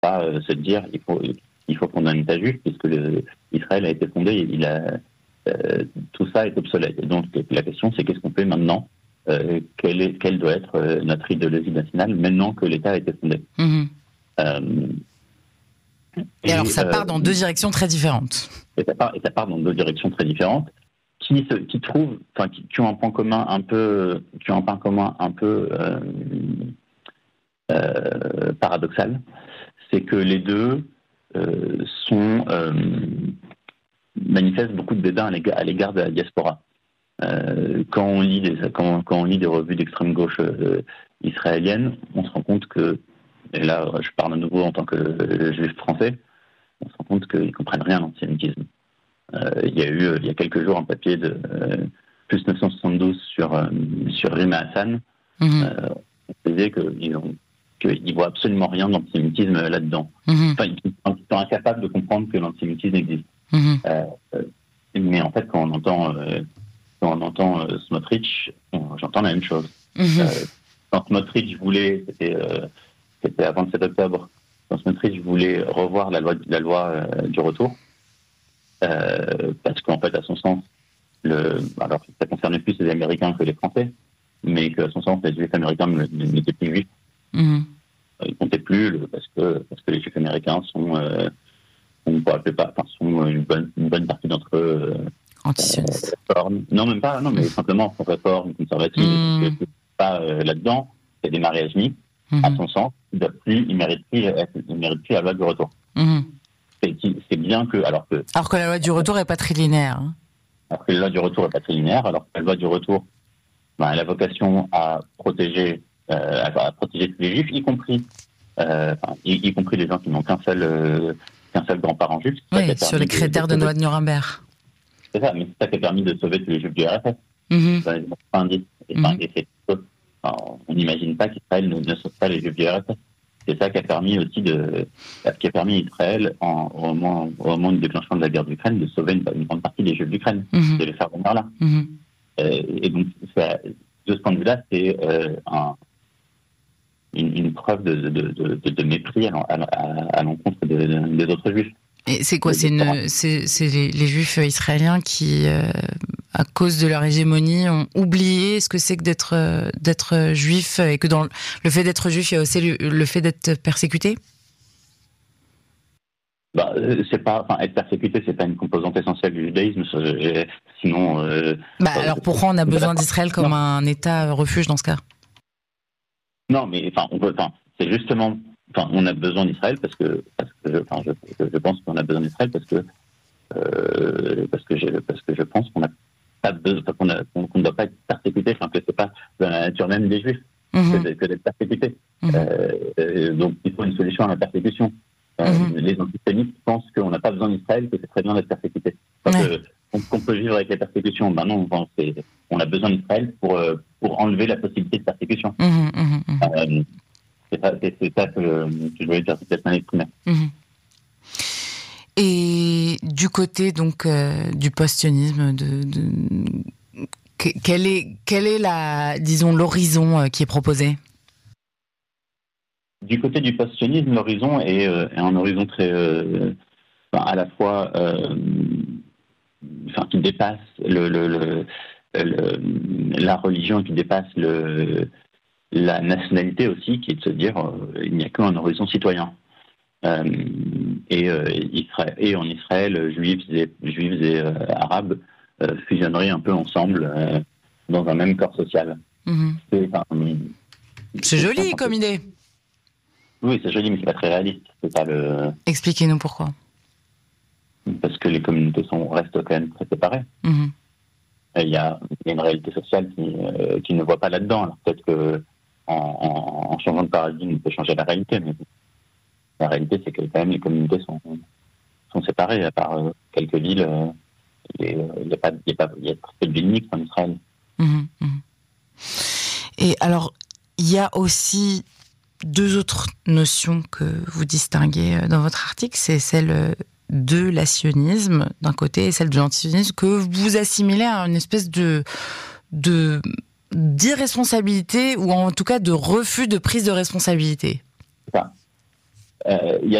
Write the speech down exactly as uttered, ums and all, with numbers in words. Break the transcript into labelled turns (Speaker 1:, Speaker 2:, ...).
Speaker 1: pas euh, se dire il faut il faut fonder un État juif puisque le, Israël a été fondé, il a euh, tout ça est obsolète. Et donc la question c'est qu'est-ce qu'on fait maintenant, euh, quelle est quelle doit être euh, notre idéologie nationale maintenant que l'État a été fondé.
Speaker 2: Mmh.
Speaker 1: Euh,
Speaker 2: et, et alors ça part euh, dans deux directions très différentes.
Speaker 1: Et ça part et ça part dans deux directions très différentes qui se qui trouvent enfin qui, qui ont un point commun un peu qui ont un point commun un peu euh, euh, paradoxal. C'est que les deux euh, sont euh, manifestent beaucoup de dédain à l'égard, à l'égard de la diaspora. Euh, quand on lit des quand, quand on lit des revues d'extrême gauche euh, israéliennes, on se rend compte que, et là je parle à nouveau en tant que euh, juif français, on se rend compte qu'ils comprennent rien à l'antisémitisme. Euh, il y a eu il y a quelques jours un papier de euh, plus neuf cent soixante-douze sur euh, sur Rima Hassan. Mmh. Euh, on disait qu'ils ont qu'ils voient absolument rien d'antisémitisme là-dedans. Mmh. Enfin, ils sont incapables de comprendre que l'antisémitisme existe. Mmh. Euh, mais en fait, quand on entend, euh, quand on entend euh, Smotrich, on, j'entends la même chose. Mmh. Euh, quand Smotrich voulait, c'était, euh, c'était avant le sept octobre, quand Smotrich voulait revoir la loi, la loi euh, du retour, euh, parce qu'en fait, à son sens, le, alors ça concernait plus les Américains que les Français, mais qu'à son sens, les Juifs américains n'étaient plus juifs. Mmh. Ils ne comptaient plus le, parce que parce que les Juifs américains sont, euh, sont, pas, enfin, sont une bonne une bonne partie d'entre eux euh,
Speaker 2: antisionistes.
Speaker 1: Euh, non même pas, non mais simplement sont réformes, conservatifs, mmh. et pas euh, là-dedans. C'est des mariages mixtes. Mmh. À son sens, ils ne plus, ils méritent plus, ils méritent plus la loi du retour. Mmh. C'est, c'est bien que alors que
Speaker 2: alors que la loi du retour est patrilinéaire. Hein.
Speaker 1: Alors que la loi du retour est patrilinéaire, alors que la loi du retour, ben, elle a vocation à protéger Euh, à protéger tous les juifs, y compris, euh, enfin, y, y compris les gens qui n'ont qu'un seul, euh, qu'un seul grand-parent juif.
Speaker 2: Oui, sur les critères de, de, de loi de Nuremberg.
Speaker 1: C'est ça, mais c'est ça qui a permis de sauver tous les juifs du R F S. Mm-hmm. Dans les années soixante-dix. Et, mm-hmm. et c'est, enfin, on n'imagine pas qu'Israël ne, ne sauve pas les juifs du R F S. C'est ça qui a permis aussi de, qui a permis à Israël, en, au, moment, au moment du déclenchement de la guerre d'Ukraine, de sauver une, une grande partie des juifs d'Ukraine, mm-hmm. de les faire venir là. Mm-hmm. Euh, et donc, ça, de ce point de vue-là, c'est euh, un Une, une preuve de, de, de, de mépris à, à, à l'encontre des, des autres juifs.
Speaker 2: Et c'est quoi ? C'est, une, c'est, c'est les, les juifs israéliens qui, euh, à cause de leur hégémonie, ont oublié ce que c'est que d'être, d'être juif, et que dans le fait d'être juif, il y a aussi le, le fait d'être persécuté ?
Speaker 1: Bah, c'est pas, enfin, être persécuté, c'est pas une composante essentielle du judaïsme. Sinon. Euh,
Speaker 2: bah, alors pourquoi on a besoin d'Israël comme non. un État refuge dans ce cas ?
Speaker 1: Non, mais enfin, on peut, enfin, c'est justement, enfin, on a besoin d'Israël parce que, parce que, je, enfin, je, je pense qu'on a besoin d'Israël parce que, euh, parce que, je, parce que je pense qu'on a pas besoin, qu'on a, qu'on, qu'on ne doit pas être persécuté, enfin, que c'est pas dans la nature même des Juifs mm-hmm. que, que d'être persécuté. Mm-hmm. Euh, donc, il faut une solution à la persécution. Euh, mm-hmm. Les antisémites pensent qu'on n'a pas besoin d'Israël, que c'est très bien d'être persécuté. Parce ouais. que, qu'on, qu'on peut vivre avec les persécutions. Ben non, on, c'est, on a besoin d'Israël pour, euh, pour enlever la possibilité de persécution. Mmh, mmh, mmh. Euh, c'est, ça, c'est, c'est ça que je voulais dire cette année primaire.
Speaker 2: Mmh. Et du côté donc euh, du post-sionisme, de, de, que, quelle est quelle est la disons l'horizon euh, qui est proposé ?
Speaker 1: Du côté du post-sionisme, l'horizon est, euh, est un horizon très euh, enfin, à la fois euh, enfin qui dépasse le, le, le Le, la religion qui dépasse le, la nationalité aussi, qui est de se dire euh, il n'y a qu'un horizon citoyen. Euh, et, euh, Israël, et en Israël, juifs et, juifs et euh, arabes euh, fusionneraient un peu ensemble euh, dans un même corps social.
Speaker 2: Mmh. C'est, enfin,
Speaker 1: c'est,
Speaker 2: c'est joli c'est, comme idée.
Speaker 1: Oui, c'est joli, mais c'est pas très réaliste. C'est pas le...
Speaker 2: Expliquez-nous pourquoi.
Speaker 1: Parce que les communautés sont, restent quand même très séparées. Mmh. Il y, a, il y a une réalité sociale qui, euh, qui ne voit pas là-dedans. Alors peut-être que en, en, en changeant de paradigme, on peut changer la réalité, mais la réalité, c'est que quand même les communautés sont, sont séparées. À part euh, quelques villes, euh, il y a pas, il y a pas, il y a très peu de villes mixtes en Israël.
Speaker 2: Mmh, mmh. Et alors, il y a aussi deux autres notions que vous distinguez dans votre article, c'est celle de l'assionisme d'un côté et celle de l'antisionisme que vous assimilez à une espèce de, de d'irresponsabilité ou en tout cas de refus de prise de responsabilité.
Speaker 1: C'est ça. euh, il y